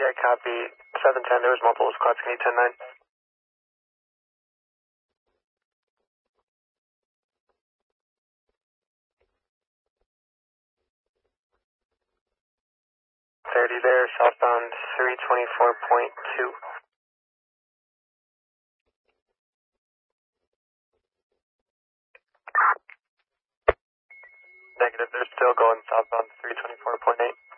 there, copy. 710, there was multiple squads, can you 10-9? There, southbound 324.2. Negative, they're still going southbound 324.8.